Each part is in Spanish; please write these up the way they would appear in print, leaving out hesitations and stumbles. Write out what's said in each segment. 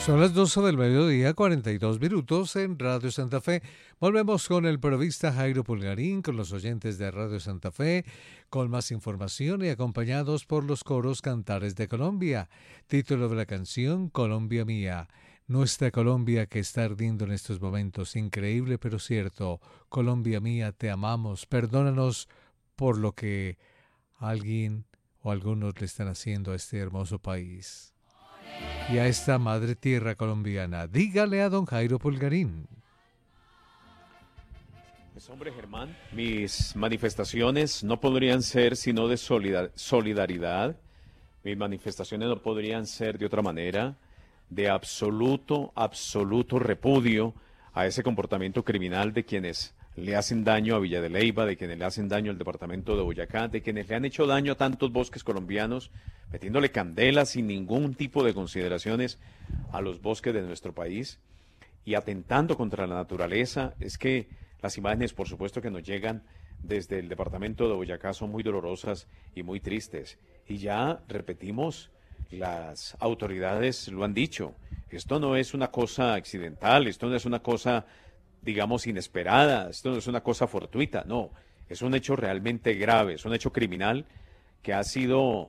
Son las 12 del mediodía, 42 minutos en Radio Santa Fe. Volvemos con el periodista Jairo Pulgarín, con los oyentes de Radio Santa Fe, con más información y acompañados por los coros Cantares de Colombia. Título de la canción, Colombia Mía. Nuestra Colombia que está ardiendo en estos momentos, increíble pero cierto. Colombia mía, te amamos, perdónanos por lo que alguien o algunos le están haciendo a este hermoso país y a esta madre tierra colombiana. Dígale a don Jairo Pulgarín. Pues hombre, Germán, mis manifestaciones no podrían ser sino de solidaridad. Mis manifestaciones no podrían ser de otra manera, de absoluto repudio a ese comportamiento criminal de quienes le hacen daño a Villa de Leyva, de quienes le hacen daño al departamento de Boyacá, de quienes le han hecho daño a tantos bosques colombianos, metiéndole candela sin ningún tipo de consideraciones a los bosques de nuestro país y atentando contra la naturaleza. Es que las imágenes, por supuesto, que nos llegan desde el departamento de Boyacá son muy dolorosas y muy tristes. Y ya repetimos, las autoridades lo han dicho, esto no es una cosa accidental, esto no es una cosa, digamos, inesperada, esto no es una cosa fortuita, no, es un hecho realmente grave, es un hecho criminal que ha sido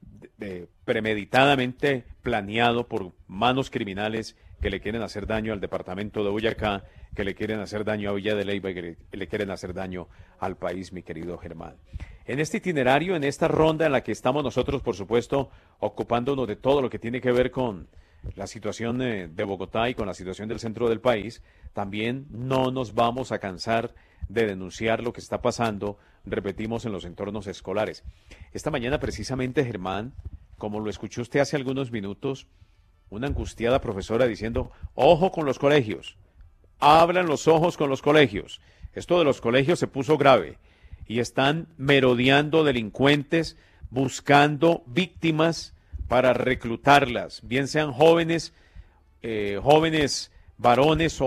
premeditadamente planeado por manos criminales que le quieren hacer daño al departamento de Boyacá, que le quieren hacer daño a Villa de Leyva y que le quieren hacer daño al país, mi querido Germán. En este itinerario, en esta ronda en la que estamos nosotros, por supuesto, ocupándonos de todo lo que tiene que ver con la situación de Bogotá y con la situación del centro del país, también no nos vamos a cansar de denunciar lo que está pasando, repetimos, en los entornos escolares. Esta mañana precisamente, Germán, como lo escuchó usted hace algunos minutos, una angustiada profesora diciendo, ojo con los colegios, abran los ojos con los colegios. Esto de los colegios se puso grave y están merodeando delincuentes, buscando víctimas para reclutarlas, bien sean jóvenes, jóvenes varones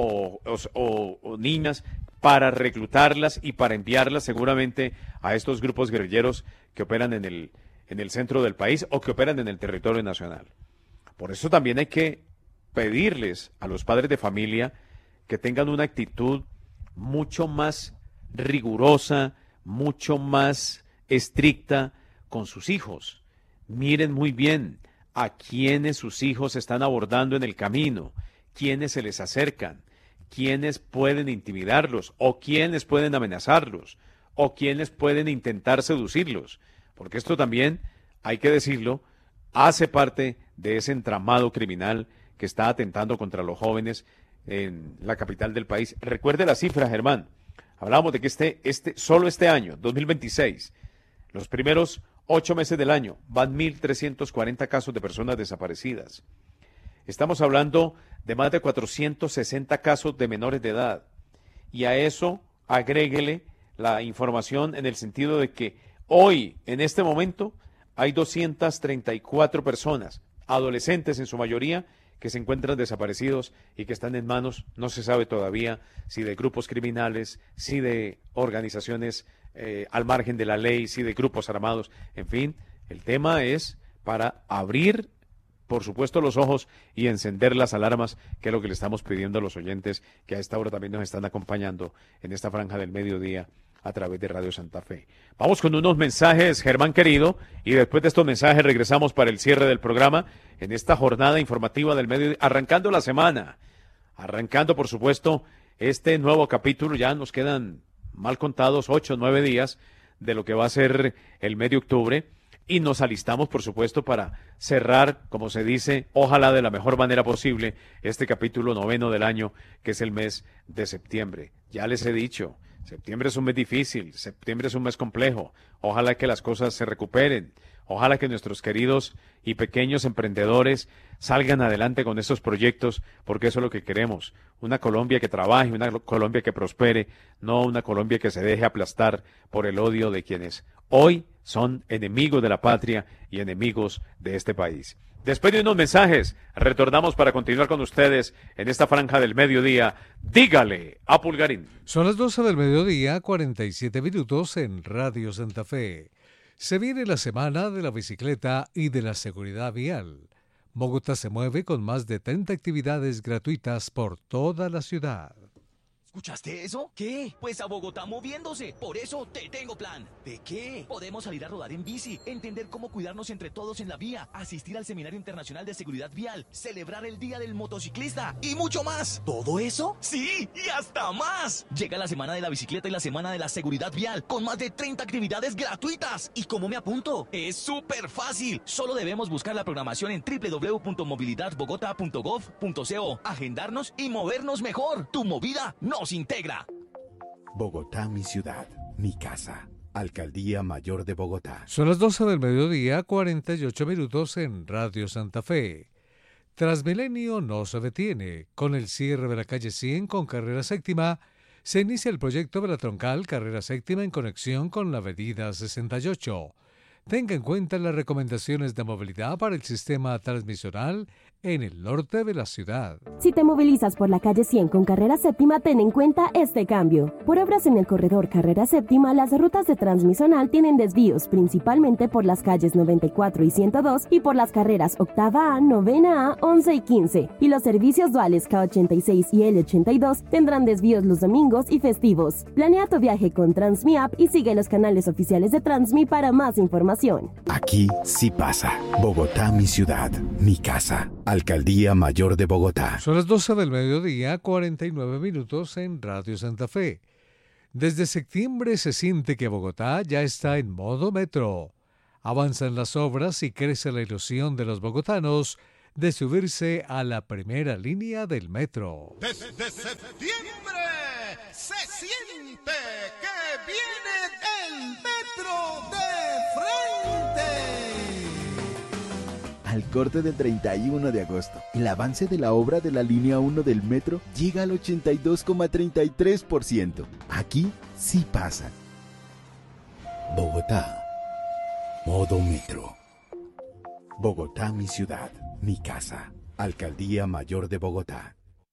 o niñas, para reclutarlas y para enviarlas seguramente a estos grupos guerrilleros que operan en el centro del país o que operan en el territorio nacional. Por eso también hay que pedirles a los padres de familia que tengan una actitud mucho más rigurosa, mucho más estricta con sus hijos. Miren muy bien a quienes sus hijos están abordando en el camino, quienes se les acercan, quienes pueden intimidarlos o quienes pueden amenazarlos o quienes pueden intentar seducirlos, porque esto también, hay que decirlo, hace parte de ese entramado criminal que está atentando contra los jóvenes en la capital del país. Recuerde la cifra, Germán. Hablábamos de que solo este año, 2026, los primeros 8 meses del año, van 1.340 casos de personas desaparecidas. Estamos hablando de más de 460 casos de menores de edad. Y a eso agréguele la información en el sentido de que hoy, en este momento, hay 234 personas, adolescentes en su mayoría, que se encuentran desaparecidos y que están en manos, no se sabe todavía, si de grupos criminales, si de organizaciones al margen de la ley, si de grupos armados. En fin, el tema es para abrir, por supuesto, los ojos y encender las alarmas, que es lo que le estamos pidiendo a los oyentes que a esta hora también nos están acompañando en esta franja del mediodía a través de Radio Santa Fe. Vamos con unos mensajes, Germán querido, y después de estos mensajes regresamos para el cierre del programa en esta jornada informativa del mediodía, arrancando la semana, arrancando, por supuesto, este nuevo capítulo. Ya nos quedan mal contados 8 o 9 días de lo que va a ser el mes de octubre y nos alistamos, por supuesto, para cerrar, como se dice, ojalá de la mejor manera posible, este capítulo 9 del año, que es el mes de septiembre. Ya les he dicho, septiembre es un mes difícil, septiembre es un mes complejo. Ojalá que las cosas se recuperen. Ojalá que nuestros queridos y pequeños emprendedores salgan adelante con estos proyectos, porque eso es lo que queremos. Una Colombia que trabaje, una Colombia que prospere, no una Colombia que se deje aplastar por el odio de quienes hoy son enemigos de la patria y enemigos de este país. Después de unos mensajes, retornamos para continuar con ustedes en esta franja del mediodía. Dígale a Pulgarín. Son las 12 del mediodía, 47 minutos en Radio Santa Fe. Se viene la semana de la bicicleta y de la seguridad vial. Bogotá se mueve con más de 30 actividades gratuitas por toda la ciudad. ¿Escuchaste eso? ¿Qué? Pues a Bogotá moviéndose. Por eso te tengo plan. ¿De qué? Podemos salir a rodar en bici, entender cómo cuidarnos entre todos en la vía, asistir al Seminario Internacional de Seguridad Vial, celebrar el Día del Motociclista y mucho más. ¿Todo eso? Sí, y hasta más. Llega la Semana de la Bicicleta y la Semana de la Seguridad Vial, con más de 30 actividades gratuitas. ¿Y cómo me apunto? Es súper fácil. Solo debemos buscar la programación en www.movilidadbogota.gov.co, agendarnos y movernos mejor. Tu movida nos integra. Bogotá, mi ciudad, mi casa. Alcaldía Mayor de Bogotá. Son las 12 del mediodía, 48 minutos en Radio Santa Fe. Transmilenio no se detiene. Con el cierre de la calle 100 con carrera séptima, se inicia el proyecto de la troncal carrera séptima en conexión con la avenida 68. Tenga en cuenta las recomendaciones de movilidad para el sistema transmisional en el norte de la ciudad. Si te movilizas por la calle 100 con carrera séptima, ten en cuenta este cambio. Por obras en el corredor carrera séptima, las rutas de transmisional tienen desvíos, principalmente por las calles 94 y 102 y por las carreras octava A, novena A, 11 y 15. Y los servicios duales K86 y L82 tendrán desvíos los domingos y festivos. Planea tu viaje con Transmi App y sigue los canales oficiales de Transmi para más información. Aquí sí pasa. Bogotá, mi ciudad, mi casa. Alcaldía Mayor de Bogotá. Son las 12 del mediodía, 49 minutos en Radio Santa Fe. Desde septiembre se siente que Bogotá ya está en modo metro. Avanzan las obras y crece la ilusión de los bogotanos de subirse a la primera línea del metro. Desde septiembre se siente que viene el metro de frente. Al corte del 31 de agosto, el avance de la obra de la línea 1 del metro llega al 82,33%. Aquí sí pasa. Bogotá, modo metro. Bogotá, mi ciudad, mi casa. Alcaldía Mayor de Bogotá.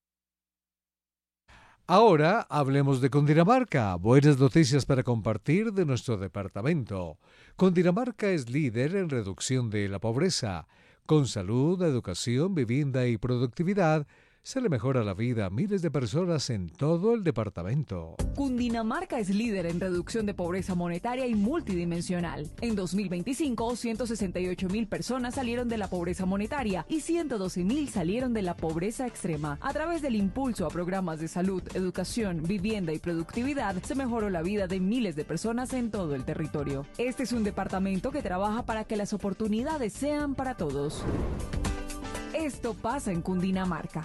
Ahora hablemos de Cundinamarca. Buenas noticias para compartir de nuestro departamento. Cundinamarca es líder en reducción de la pobreza. Con salud, educación, vivienda y productividad, se le mejora la vida a miles de personas en todo el departamento. Cundinamarca es líder en reducción de pobreza monetaria y multidimensional. En 2025, 168.000 personas salieron de la pobreza monetaria y 112.000 salieron de la pobreza extrema. A través del impulso a programas de salud, educación, vivienda y productividad, se mejoró la vida de miles de personas en todo el territorio. Este es un departamento que trabaja para que las oportunidades sean para todos. Esto pasa en Cundinamarca.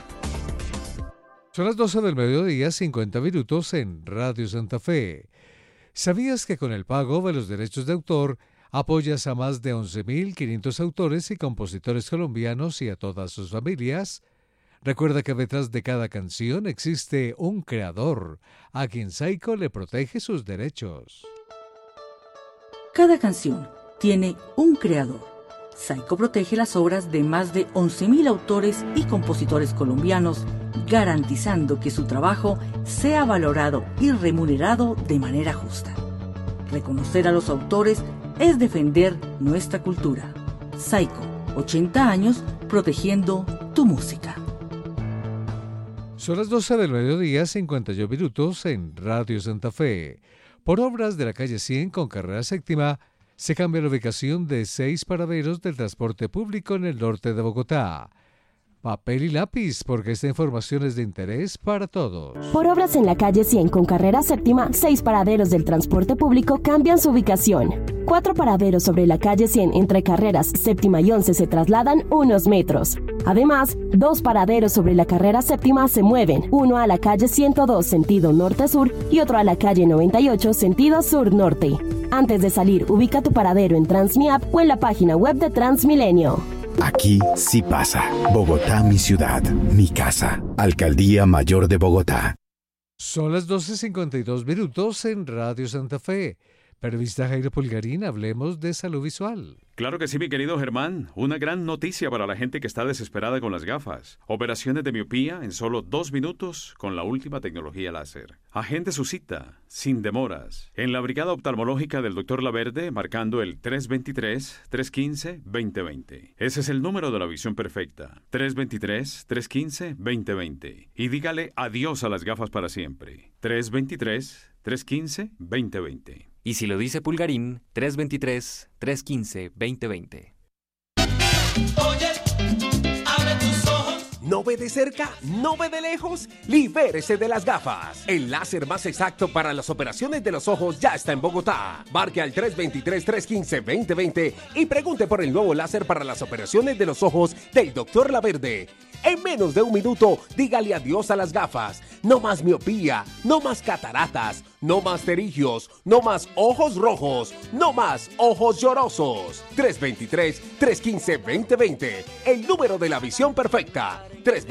Son las 12 del mediodía, 50 minutos en Radio Santa Fe. ¿Sabías que con el pago de los derechos de autor apoyas a más de 11.500 autores y compositores colombianos y a todas sus familias? Recuerda que detrás de cada canción existe un creador, a quien Saico le protege sus derechos. Cada canción tiene un creador. Saico protege las obras de más de 11.000 autores y compositores colombianos, garantizando que su trabajo sea valorado y remunerado de manera justa. Reconocer a los autores es defender nuestra cultura. Saico, 80 años protegiendo tu música. Son las 12 del mediodía, 51 minutos en Radio Santa Fe. Por obras de la calle 100 con carrera séptima, se cambia la ubicación de 6 paraderos del transporte público en el norte de Bogotá. Papel y lápiz, porque esta información es de interés para todos. Por obras en la calle 100 con carrera séptima, 6 paraderos del transporte público cambian su ubicación. 4 paraderos sobre la calle 100 entre carreras séptima y 11 se trasladan unos metros. Además, 2 paraderos sobre la carrera séptima se mueven, uno a la calle 102 sentido norte-sur y otro a la calle 98 sentido sur-norte. Antes de salir, ubica tu paradero en Transmi App o en la página web de Transmilenio. Aquí sí pasa. Bogotá, mi ciudad, mi casa. Alcaldía Mayor de Bogotá. Son las 12:52 minutos en Radio Santa Fe. Periodista Jairo Pulgarín, hablemos de salud visual. Claro que sí, mi querido Germán. Una gran noticia para la gente que está desesperada con las gafas. Operaciones de miopía en solo 2 minutos con la última tecnología láser. Agende su cita, sin demoras, en la Brigada Oftalmológica del Dr. Laverde, marcando el 323-315-2020. Ese es el número de la visión perfecta. 323-315-2020. Y dígale adiós a las gafas para siempre. 323-315-2020. Y si lo dice Pulgarín, 323-315-2020. Oye, abre tus ojos. ¿No ve de cerca? ¿No ve de lejos? Libérese de las gafas. El láser más exacto para las operaciones de los ojos ya está en Bogotá. Marque al 323-315-2020 y pregunte por el nuevo láser para las operaciones de los ojos del Dr. Laverde. En menos de 1 minuto, dígale adiós a las gafas. No más miopía, no más cataratas, no más pterigios, no más ojos rojos, no más ojos llorosos. 323-315-2020, el número de la visión perfecta.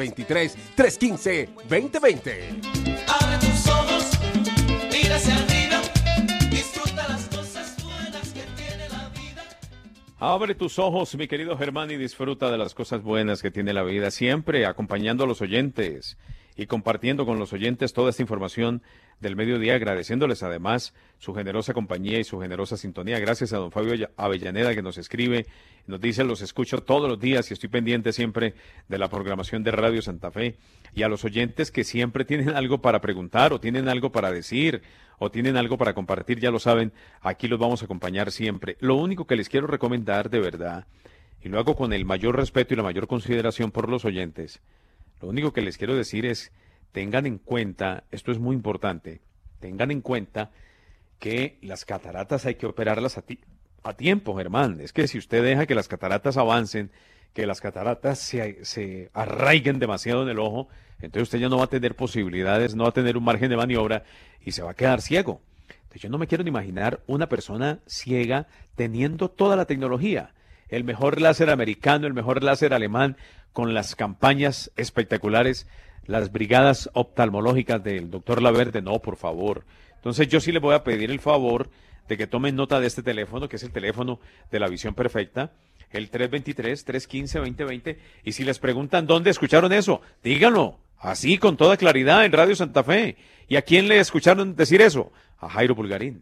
323-315-2020. Abre tus ojos, mira hacia arriba, disfruta las cosas buenas que tiene la vida. Abre tus ojos, mi querido Germán, y disfruta de las cosas buenas que tiene la vida, siempre acompañando a los oyentes y compartiendo con los oyentes toda esta información del mediodía, agradeciéndoles además su generosa compañía y su generosa sintonía. Gracias a don Fabio Avellaneda, que nos escribe, nos dice: los escucho todos los días y estoy pendiente siempre de la programación de Radio Santa Fe. Y a los oyentes que siempre tienen algo para preguntar o tienen algo para decir o tienen algo para compartir, ya lo saben, aquí los vamos a acompañar siempre. Lo único que les quiero recomendar de verdad, y lo hago con el mayor respeto y la mayor consideración por los oyentes, lo único que les quiero decir es: tengan en cuenta, esto es muy importante, tengan en cuenta que las cataratas hay que operarlas a tiempo, Germán. Es que si usted deja que las cataratas avancen, que las cataratas se arraiguen demasiado en el ojo, entonces usted ya no va a tener posibilidades, no va a tener un margen de maniobra y se va a quedar ciego. Entonces yo no me quiero ni imaginar una persona ciega teniendo toda la tecnología, el mejor láser americano, el mejor láser alemán, con las campañas espectaculares, las brigadas oftalmológicas del doctor Laverde. No, por favor. Entonces yo sí les voy a pedir el favor de que tomen nota de este teléfono, que es el teléfono de la visión perfecta, el 323-315-2020, y si les preguntan dónde escucharon eso, díganlo, así con toda claridad en Radio Santa Fe. ¿Y a quién le escucharon decir eso? A Jairo Pulgarín.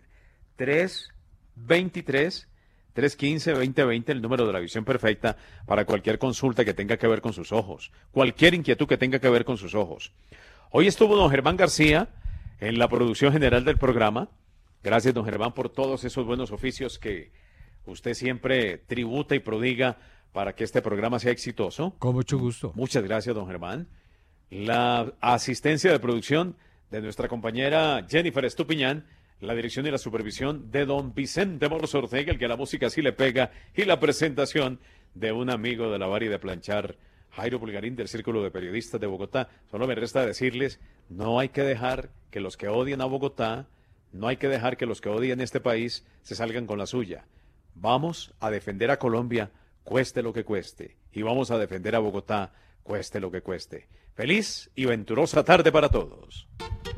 323-315-2020, el número de la visión perfecta para cualquier consulta que tenga que ver con sus ojos, cualquier inquietud que tenga que ver con sus ojos. Hoy estuvo don Germán García en la producción general del programa. Gracias, don Germán, por todos esos buenos oficios que usted siempre tributa y prodiga para que este programa sea exitoso. Con mucho gusto. Muchas gracias, don Germán. La asistencia de producción de nuestra compañera Jennifer Estupiñán, la dirección y la supervisión de don Vicente Moros Ortega, el que a la música sí le pega, y la presentación de un amigo de lavar y de planchar, Jairo Pulgarín, del Círculo de Periodistas de Bogotá. Solo me resta decirles: no hay que dejar que los que odian a Bogotá, no hay que dejar que los que odian este país se salgan con la suya. Vamos a defender a Colombia, cueste lo que cueste, y vamos a defender a Bogotá, cueste lo que cueste. Feliz y venturosa tarde para todos.